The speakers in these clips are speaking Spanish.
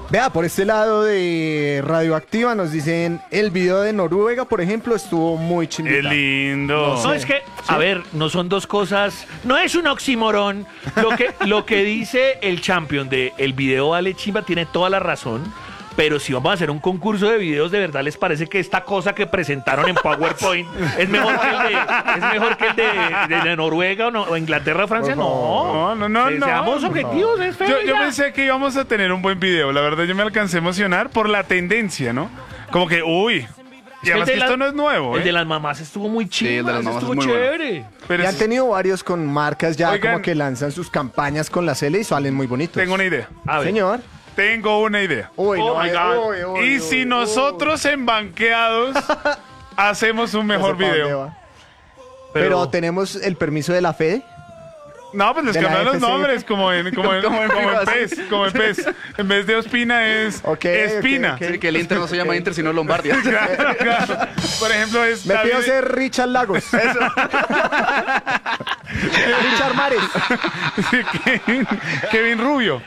Vea, por este lado de Radioactiva nos dicen, el video de Noruega, por ejemplo, estuvo muy chimbita. ¡Qué lindo! No, es que, a ver, no son dos cosas, no es un oxímoron. Lo que dice el champion de el video vale chimba tiene toda la razón. Pero si vamos a hacer un concurso de videos, ¿de verdad les parece que esta cosa que presentaron en PowerPoint es mejor que el de Noruega o Inglaterra o Francia? No. No. Seamos objetivos, es feo. Yo pensé que íbamos a tener un buen video. La verdad, yo me alcancé a emocionar por la tendencia, ¿no? Como que, uy. Y además que esto no es nuevo, El de las mamás estuvo muy chido. Sí, el de las mamás estuvo es muy chévere. Pero Y han tenido varios con marcas ya, Oigan. como que lanzan sus campañas con la Cele y salen muy bonitos. tengo una idea. A ver. Señor. Tengo una idea. Uy, Oh no, my God. Y si nosotros en banqueados hacemos un mejor No sé pa' dónde video. va. Pero tenemos el permiso de la Fede. No, pues les ¿De la cambiaron los FCF? nombres como en PES. Como en PES. En vez de Ospina es Ok, Espina. ok. Sí, que el Inter no se llama Inter, sino Lombardia. Claro. Por ejemplo, es Me pido David- ser Richard Lagos. Richard Mares. Kevin Rubio.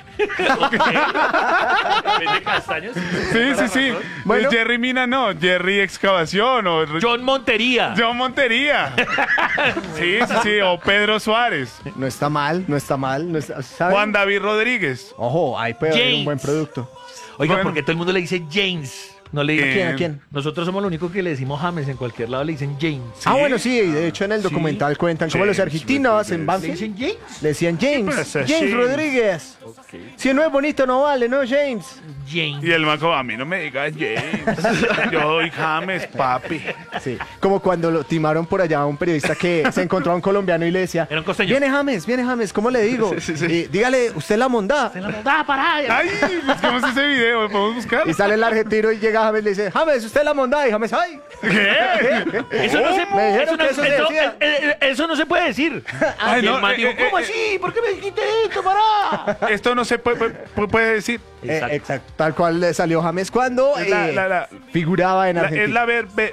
¿De castaños? Sí. Bueno. Jerry Mina no, Jerry Excavación o John Montería. John Montería. Sí, o Pedro Suárez. No está mal, no está mal. No está, ¿saben? Juan David Rodríguez. Ojo, ahí puede haber un James. buen producto. Oiga, Bueno. porque todo el mundo le dice James. No le ¿A ¿Quién? ¿A quién? Nosotros somos lo único que le decimos James. En cualquier lado le dicen James. Ah, bueno, sí, de hecho en el documental cuentan cómo los James argentinos en Rodríguez. ¿Le Banfield dicen James? le decían James. pasa, James James? Rodríguez. Si no es bonito, no vale, ¿no, James? James. Y el maco, a mí no me digas James. Yo doy James, papi. Sí, como cuando lo timaron por allá a un periodista que se encontró a un colombiano y le decía, Era un costeño. viene James, ¿cómo le digo? Sí. Y dígale, usted la mondá. Se la mandaba para allá. Ay, busquemos ese video, ¿lo podemos buscar? Y sale el argentino y llega James y le dice, James, usted la mondá. Y James, ¡ay! ¿Qué? Eso no se Me dijeron eso no- que eso se eso- decía. eso no se puede decir. Ay, Y el no, man dijo, ¿cómo eh, así? ¿Por qué me dijiste esto? Pará. Esto no se puede decir. Exacto. Exacto, tal cual le salió James cuando La- figuraba en Argentina. Es la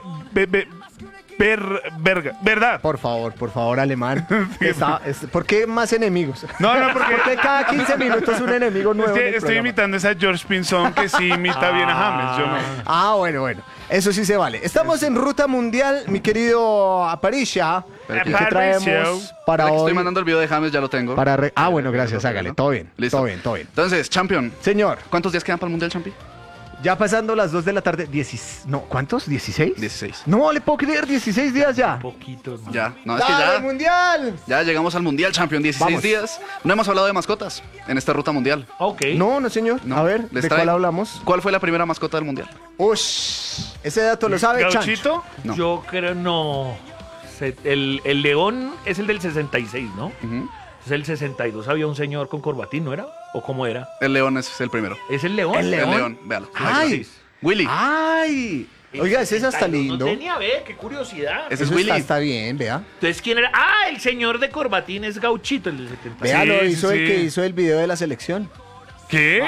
verdad. Por favor, alemán. ¿Por qué más enemigos? No, porque Porque cada 15 minutos un enemigo nuevo. en el estoy programa. imitando a esa George Pinzón que sí imita bien a James. Yo no. Ah, bueno. Eso sí se vale. Estamos en ruta mundial, mi querido Aparicia. Pero ¿Qué que- traemos para Ahora que hoy? estoy mandando el video de James, ya lo tengo. Bueno, gracias, hágale. Todo bien. Listo. Todo bien. Entonces, Champion, Señor, ¿cuántos días quedan para el Mundial, Champi? ya pasando las 2 de la tarde, No, ¿cuántos? ¿16? 16. No le puedo creer, 16 días ya. Poquito, hermano. Ya, no, es que ¡Dale, ya, mundial! ya llegamos al Mundial, Champion, 16 Vamos. días. No hemos hablado de mascotas en esta ruta mundial. Ok. No, señor. No. A ver, Les ¿de traigo- cuál hablamos? ¿Cuál fue la primera mascota del Mundial? Ush, ese dato lo sabe Chancho. ¿Gauchito? No. Yo creo no. El león es el del 66, ¿no? Ujú. Entonces el 62 había un señor con corbatín, ¿no era? ¿O cómo era? El león es el primero. ¿Es el león? El El león. león, véalo. ¡Ay! Willy. ¡Ay! Oiga, ese es hasta 62, lindo. No tenía, ve, qué curiosidad. Ese es Eso Willy. está bien, vea. Entonces, ¿quién era? Ah, el señor de corbatín es Gauchito, el del 76. Vea, Sí, lo sí, hizo el sí. que hizo el video de la selección. ¿Qué?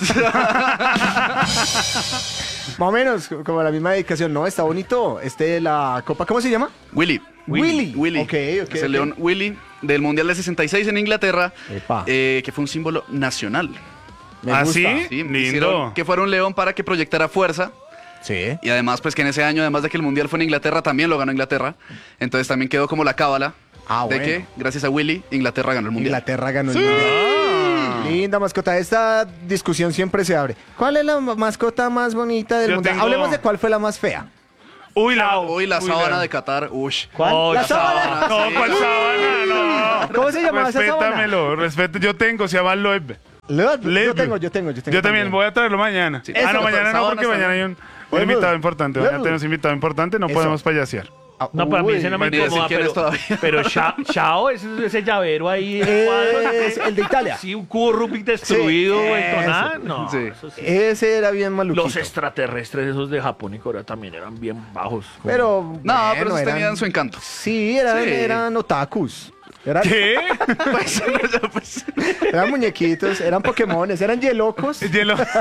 Más o menos, como la misma dedicación. No, está bonito. De la Copa, ¿cómo se llama? Willy. Willy. Ok. Es el león Willy del Mundial de 66 en Inglaterra, Epa. que fue un símbolo nacional. Me ¿Ah, gusta. sí? Sí, Lindo. hicieron que fuera un león para que proyectara fuerza. Sí. Y además, pues que en ese año, además de que el Mundial fue en Inglaterra, también lo ganó Inglaterra. Entonces también quedó como la cábala Ah, de bueno. que, gracias a Willy, Inglaterra ganó el Mundial. Inglaterra ganó el mundial. Linda mascota. Esta discusión siempre se abre. ¿Cuál es la mascota más bonita del Yo mundial? tengo- Hablemos de cuál fue la más fea. Uy, la Sábana de Qatar, ush. ¿Cuál? Oh, la la sábana. No, ¿cuál sábana? No. ¿Cómo se llamaba esa sábana? Respétamelo, yo tengo, se llama Loeb. Yo tengo. Yo también voy a traerlo mañana. Sí. Ah, no, Eso, mañana no, sábanas porque mañana hay un Bueno, invitado importante. Mañana bueno. tenemos invitado importante, no Eso. podemos payasear. No, para mí ese no me Ni decir incomoda, quién es pero, todavía. pero Chao, ese llavero ahí, el cuadro, Es el de Italia. sí, un cubo Rubik destruido, Sí, entonado, eso. no, Sí. eso sí. Ese era bien maluquito. Los extraterrestres esos de Japón y Corea también eran bien bajos. Pero No, pero bueno, esos eran- tenían su encanto. Sí, Sí. eran otakus. Eran, ¿Qué? Pues, eran muñequitos, eran Pokémones, eran Yelocos. Hielo. Como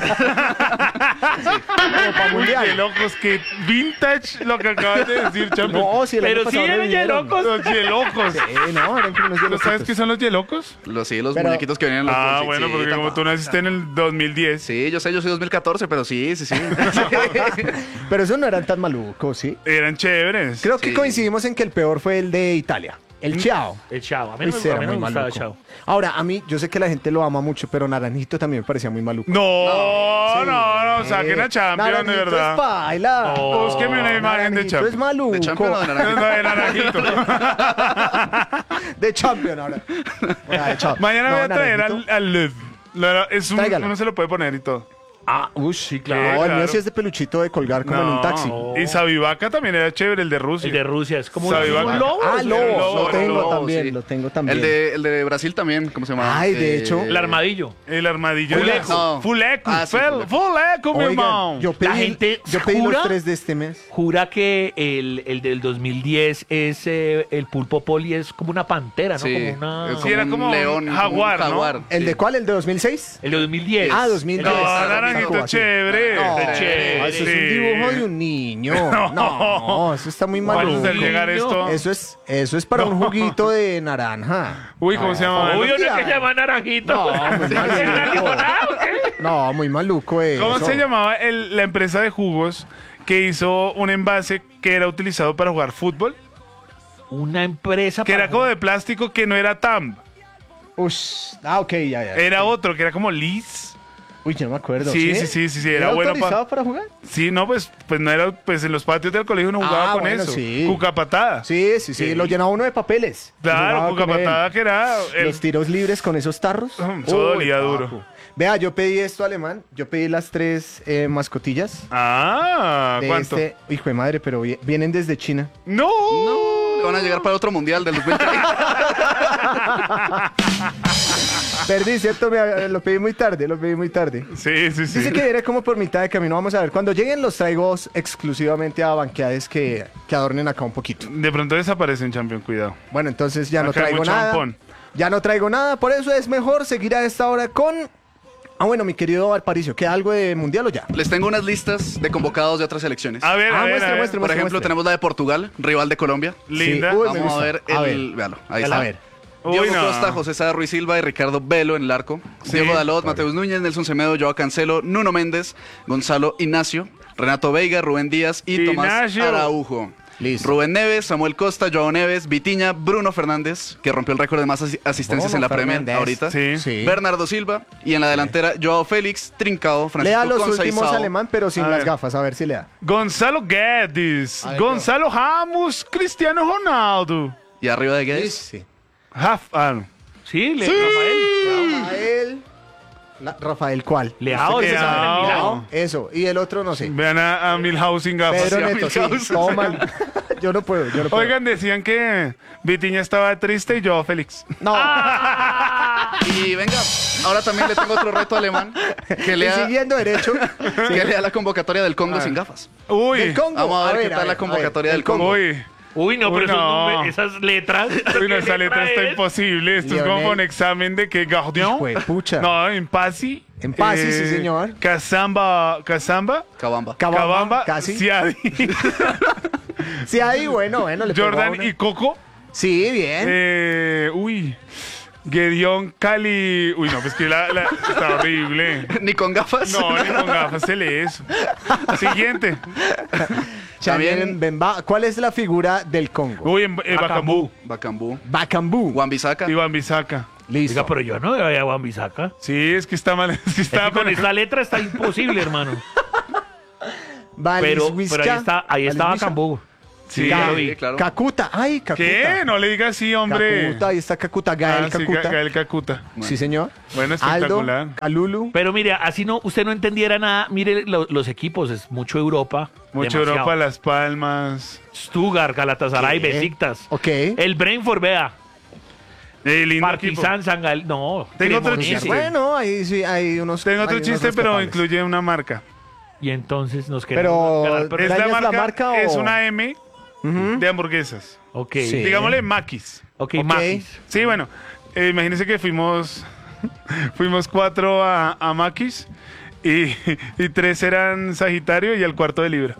para Uy, mundial. Yelocos, que vintage lo que acabas de decir, champion. No, si el año Pero sí pasado eran revivieron. Yelocos. Los Yelocos. Sí, no, eran como unos ¿Tú Yelocos. sabes qué son los Yelocos? los Pero- muñequitos que vienen en los Ah, bolsitos. bueno, Sí, porque como papá. tú naciste en el 2010. Sí, yo sé, yo soy 2014, pero sí. Pero esos no eran tan malucos, ¿sí? Eran chéveres. Creo que Sí. coincidimos en que el peor fue el de Italia. El Chao. El Chao. A mí Uy, no, sí, era a mí no muy me gustaba maluco. Chao. Ahora, a mí, yo sé que la gente lo ama mucho, pero Naranjito también me parecía muy maluco. No, no, saquen a Champion, de Naranjito es verdad. paila. No. Búsqueme una imagen de Naranjito es Champion. maluco. ¿De Champion o de Naranjito? No, de Naranjito. De Champion ahora. Bueno, de Champion. Mañana No, voy a traer Naranjito. al Led. Tráigalo. Uno se lo puede poner y todo. Ah, sí, claro. No, el mío Claro. sí es de peluchito de colgar como en un taxi. Y Sabivaca también era chévere, el de Rusia. El de Rusia es como Sabe un vaca. lobo. Ah, el lobo. lobo, Lo tengo lobo, también, sí. lo tengo también. El de Brasil también, ¿cómo se llama? Ay, de hecho. El armadillo. El armadillo. Fuleco. No. Fuleco. Ah, sí, Fuleco. Fuleco, mi Oigan, hermano. yo pedí, La gente yo pedí jura- los 3 de este mes. Jura que el del 2010 es el pulpo poli es como una pantera, ¿no? Sí, Como una... es Sí, era un como un león, jaguar, ¿no? jaguar. ¿El sí. de cuál? ¿El de 2006? El de 2010. Ah, 2010. No, Ah, Naranjito Así. es chévere. No, chévere. eso es Sí. un dibujo de un niño. No, eso está muy ¿Cuál maluco. es el llegar esto? Eso es para un juguito de naranja. Uy, ¿cómo se llama? Obvio, no es Mentira. que se llama naranjito. No, muy ¿Es la maluco. limonada o qué? No, muy maluco eso. ¿Cómo se llamaba la empresa de jugos que hizo un envase que era utilizado para jugar fútbol? Una empresa Que era como de plástico que no era TAM. Ush, ok, ya. Era otro, que era como Liz. Uy, yo no me acuerdo. Sí, era bueno autorizado para jugar? Sí, no, pues no era, pues en los patios del colegio uno jugaba con bueno, eso. sí. Cuca patada. Sí, lo llenaba uno de papeles. Claro, Jugaba cuca con él. patada que era Los tiros libres con esos tarros. Eso dolía papu. duro. Vea, yo pedí esto alemán. Yo pedí las 3 mascotillas. Ah, De ¿cuánto? este, hijo de madre, pero vienen desde China. No. No, le van a llegar para otro mundial del 2030. Perdí, ¿cierto? Lo pedí muy tarde, Sí. Dice que viene como por mitad de camino. Vamos a ver. Cuando lleguen los traigo exclusivamente a banqueades que adornen acá un poquito. De pronto desaparecen, Champion, cuidado. Bueno, entonces ya no Acá hay traigo mucho nada. ampón. Ya no traigo nada. Por eso es mejor seguir a esta hora con... Ah, bueno, mi querido Valparicio, ¿queda algo de mundial o ya? Les tengo unas listas de convocados de otras selecciones. A ver, Ah, a ver, muestre, a ver. muestre. Por ejemplo, tenemos la de Portugal, rival de Colombia. Linda. Sí. Uy, me Vamos gusta. a ver A el... ver. Véalo, ahí A está. ver. Diego Uy, no. Costa, José Sá Ruiz Silva y Ricardo Velo en el arco. Diego Dalot, Mateus Núñez, Nelson Semedo, Joao Cancelo, Nuno Méndez, Gonzalo Ignacio, Renato Veiga, Rubén Díaz y Tomás Ignacio. Araujo. Listo. Rubén Neves, Samuel Costa, Joao Neves, Vitiña, Bruno Fernández, que rompió el récord de más asistencias Bruno en la Premier Fernández. ahorita. Sí. Bernardo Silva y en la delantera Joao Félix, Trincao, Francisco Lea los Conceição. últimos alemán, pero sin A las ver. gafas. A ver si le da. Gonzalo Guedes, A ver, Gonzalo Ramos, Cristiano Ronaldo. Y arriba de Guedes. Sí. Rafael. Sí, Rafael. Rafael, ¿cuál? Leao, ese Leao. sale en Milán. No, eso. Y el otro no sé. Vean a Milhouse sin gafas. Pedro sí, Neto, sí. Milhouse. Todo mal. Yo no puedo. Oigan, decían que Vitiña estaba triste y yo feliz. No. Y venga, ahora también le tengo otro reto alemán. Que Y lea, siguiendo derecho. que lea la convocatoria del Congo sin gafas. Uy. Del Congo. Vamos a ver qué tal la a convocatoria ver, del Congo. Uy. Uy, no, Uy, pero esos no. nombres, esas letras. Uy, no, esa letra está es? imposible. Esto es Lionel. como un examen de que Gardien. Hijo de pucha. No, en Pasi. En Pasi, sí, señor. Casamba. Cabamba. Cabamba. Casi. Siadi. Sí, ahí, bueno, le pegó a Jordan una. y Coco. Sí, bien. Uy. Gedeón Cali. Uy, no, pues que está horrible. Ni con gafas. No, ni con gafas se lee eso. Siguiente. Chanel también- Mbemba. ¿Cuál es la figura del Congo? Uy, en Bacambú. Bacambú. Bacambú. Wan-Bissaka. Iván Bisaca. Listo. Oiga, pero yo no veo a Juan Bisaca. Sí, es que está mal. Es que Es está que con mal. esta letra está imposible, hermano. Valis Pero Huisca. ahí está Valis Cambú. Sí. ya lo vi. Sí, claro. Cacuta. Ay, Cacuta. ¿Qué? No le digas así, hombre. Cacuta, ahí está Cacuta. Gael Ah, sí, Cacuta. Gael Cacuta. Sí, señor. Bueno, Aldo, espectacular. Calulu. Pero mire, así no, usted no entendiera nada. Mire los equipos, es mucho Europa. Mucho demasiado. Europa, Las Palmas. Stuttgart, Galatasaray, ¿Qué? Besiktas. Ok. El Brentford, vea. Lindo Partizan, Sangal. No. Tengo otro Cremonese. chiste. Bueno, ahí sí hay unos. Tengo otro hay unos chiste, pero rescatables. incluye una marca. Y entonces nos queremos Pero- ganar, pero Es ¿Dañas la la marca, marca o- es una M Ujú. de hamburguesas. Ok. Sí. Digámosle Maquis. Ok, Ok. Maquis. Sí, bueno, imagínense que fuimos 4 a Maquis y 3 eran Sagitario y el cuarto de Libra.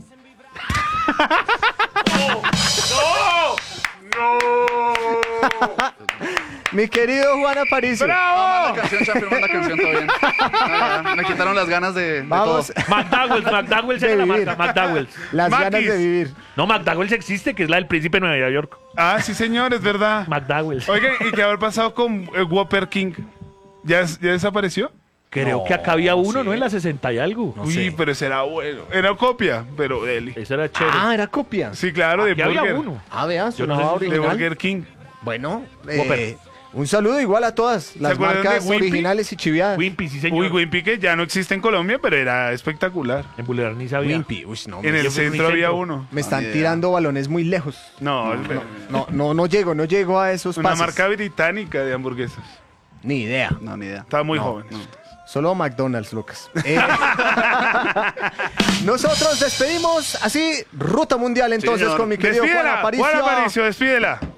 Mi querido Juan Aparicio. ¡Bravo! La canción, champion, la canción, todo bien. Me quitaron las ganas de Vamos, todo. McDowell's era la vivir. marca. McDowell's. las Maquis. ganas de vivir. No, McDowell's existe, que es la del príncipe de Nueva York. Ah, sí, señor, es verdad. McDowell's. Oigan, ¿y qué habrá pasado con Whopper King? ¿Ya desapareció? Creo que acá había uno, ¿no? En la 60 y algo. Uy, pero ese era bueno. Era copia, pero deli. Eso era chévere. Ah, era copia. Sí, claro, de Aquí había Burger. uno. Ah, vea, Yo no sonaba sé si- De original. Burger King. Bueno, Whopper. un saludo igual a todas las acuerdan de marcas Wimpy? originales y chiviadas. Wimpy, sí, señor. Uy, Wimpy que ya no existe en Colombia, pero era espectacular. En Boulevard Niza había. Wimpy, uy, no, En el Yo fui centro muy había centro. uno. me están ni idea. tirando balones muy lejos. No, No llego a esos una pasos. marca británica de hamburguesas. Ni idea. No, ni idea. Estaba muy No, joven. Solo McDonald's, Lucas. Nosotros despedimos así Ruta Mundial entonces señor. con mi querido Juan Despídela, Aparicio. Juan Aparicio, despídela.